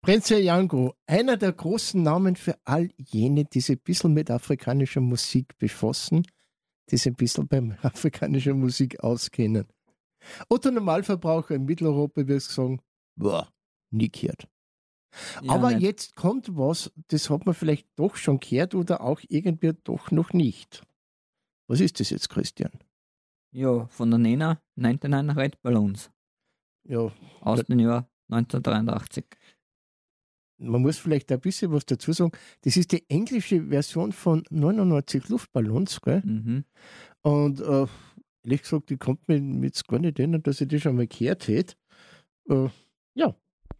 Prince Yango, einer der großen Namen für all jene, die sich ein bisschen mit afrikanischer Musik befassen, die sich ein bisschen beim afrikanischer Musik auskennen. Otto Normalverbraucher in Mitteleuropa wird sagen, boah, nie gehört. Ja, Aber nicht. jetzt kommt was, das hat man vielleicht doch schon gehört oder auch irgendwie doch noch nicht. Was ist das jetzt, Christian? Ja, von der Nena 99 Red Balloons Ja, aus dem Jahr 1983. man muss vielleicht ein bisschen was dazu sagen. Das ist die englische Version von 99 Luftballons, gell? Mhm. Und ehrlich gesagt, die kommt mir jetzt gar nicht erinnern, dass ich die schon mal gehört hätte. Ja,